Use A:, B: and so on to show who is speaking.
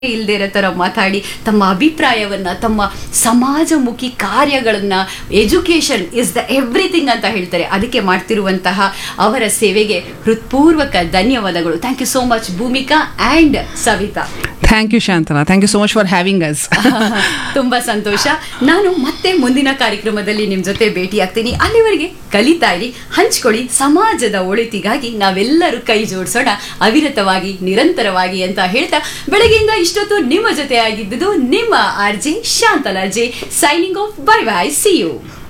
A: ಇಲ್ದೇ ಇರೋ ತರ ಮಾತಾಡಿ ತಮ್ಮ ಅಭಿಪ್ರಾಯವನ್ನ ತಮ್ಮ ಸಮಾಜಮುಖಿ ಕಾರ್ಯಗಳನ್ನ ಎಜುಕೇಶನ್ ಇಸ್ ದ ಎವ್ರಿಥಿಂಗ್ ಅಂತ ಹೇಳ್ತಾರೆ. ಅದಕ್ಕೆ ಮಾಡ್ತಿರುವಂತಹ ಅವರ ಸೇವೆಗೆ ಹೃತ್ಪೂರ್ವಕ ಧನ್ಯವಾದಗಳು. Thank you so much Bhoomika and Savita.
B: Thank you Shantala, thank you so much for having us.
A: ತುಂಬಾ ಸಂತೋಷ. ನಾನು ಮತ್ತೆ ಮುಂದಿನ ಕಾರ್ಯಕ್ರಮದಲ್ಲಿ ನಿಮ್ ಜೊತೆ ಭೇಟಿ ಆಗ್ತೀನಿ. ಅಲ್ಲಿವರೆಗೆ ಕಲಿತಾ ಇರಿ, ಹಂಚ್ಕೊಳ್ಳಿ. ಸಮಾಜದ ಒಳಿತಿಗಾಗಿ ನಾವೆಲ್ಲರೂ ಕೈ ಜೋಡಿಸೋಣ ಅವಿರತವಾಗಿ, ನಿರಂತರವಾಗಿ ಅಂತ ಹೇಳ್ತಾ ಬೆಳಗ್ಗೆಯಿಂದ ಇಷ್ಟೊತ್ತು ನಿಮ್ಮ ಜೊತೆ ಆಗಿದ್ದುದು ನಿಮ್ಮ RJ Shantala J, signing off. Bye bye, C you.